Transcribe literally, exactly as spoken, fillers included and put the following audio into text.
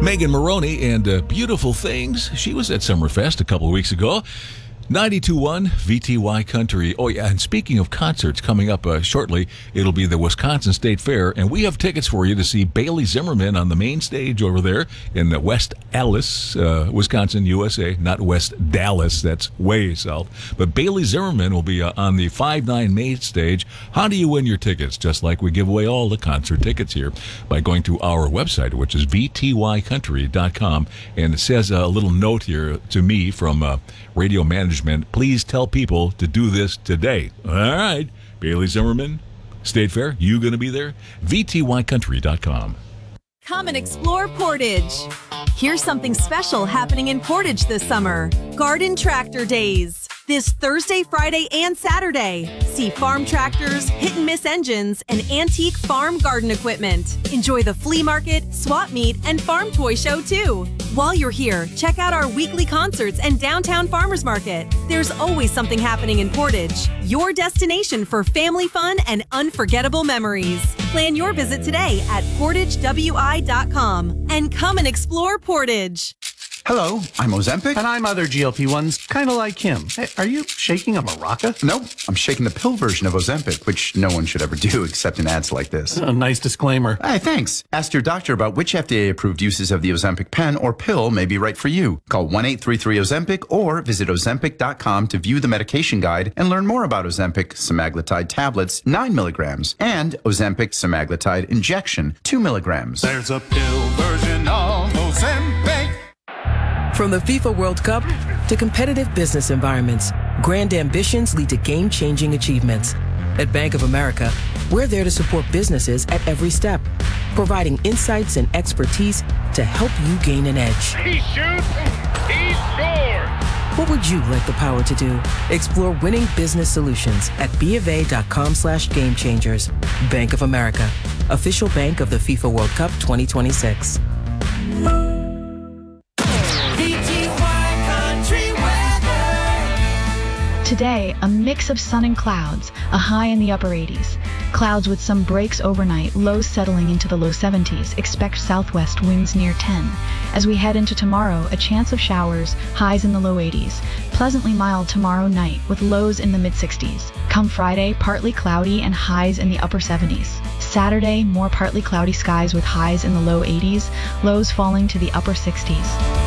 Megan Maroney and uh, Beautiful Things. She was at Summerfest a couple of weeks ago. ninety-two point one V T Y Country. Oh, yeah, and speaking of concerts, coming up uh, shortly, it'll be the Wisconsin State Fair, and we have tickets for you to see Bailey Zimmerman on the main stage over there in the West Allis, uh, Wisconsin, U S A. Not West Dallas, that's way south. But Bailey Zimmerman will be uh, on the five nine main stage. How do you win your tickets? Just like we give away all the concert tickets here by going to our website, which is v t y country dot com. And it says a little note here to me from uh, radio management. Please tell people to do this today. All right. Bailey Zimmerman, State Fair, you going to be there? v t y country dot com. Come and explore Portage. Here's something special happening in Portage this summer. Garden Tractor Days. This Thursday, Friday, and Saturday. See farm tractors, hit-and-miss engines, and antique farm garden equipment. Enjoy the flea market, swap meet, and farm toy show, too. While you're here, check out our weekly concerts and downtown farmers market. There's always something happening in Portage. Your destination for family fun and unforgettable memories. Plan your visit today at portage w i dot com and come and explore Portage. Hello, I'm Ozempic. And I'm other G L P ones, kind of like him. Hey, are you shaking a maraca? Nope, I'm shaking the pill version of Ozempic, which no one should ever do except in ads like this. A nice disclaimer. Hey, thanks. Ask your doctor about which F D A-approved uses of the Ozempic pen or pill may be right for you. Call one eight three three Ozempic or visit ozempic dot com to view the medication guide and learn more about Ozempic semaglutide tablets, nine milligrams, and Ozempic semaglutide injection, two milligrams. There's a pill version of Ozempic. From the FIFA World Cup to competitive business environments, grand ambitions lead to game-changing achievements. At Bank of America, we're there to support businesses at every step, providing insights and expertise to help you gain an edge. He shoots, he scores! What would you like the power to do? Explore winning business solutions at bofa.com slash game changers. Bank of America, official bank of the FIFA World Cup twenty twenty-six. Today, a mix of sun and clouds, a high in the upper eighties. Clouds with some breaks overnight, lows settling into the low seventies. Expect southwest winds near ten. As we head into tomorrow, a chance of showers, highs in the low eighties. Pleasantly mild tomorrow night with lows in the mid sixties. Come Friday, partly cloudy and highs in the upper seventies. Saturday, more partly cloudy skies with highs in the low eighties, lows falling to the upper sixties.